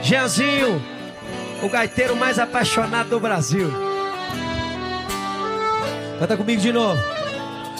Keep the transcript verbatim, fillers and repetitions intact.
Jeanzinho, o gaiteiro mais apaixonado do Brasil. Canta comigo de novo.